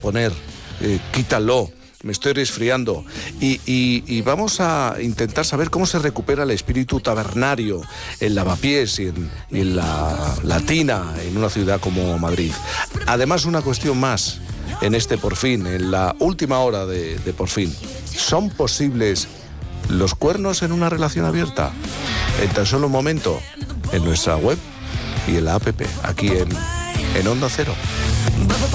poner, quítalo, me estoy resfriando. Y vamos a intentar saber cómo se recupera el espíritu tabernario en Lavapiés y en la Latina, en una ciudad como Madrid. Además, una cuestión más en este Por Fin, en la última hora de Por Fin. ¿Son posibles los cuernos en una relación abierta? En tan solo un momento, en nuestra web y en la app, aquí en Onda Cero.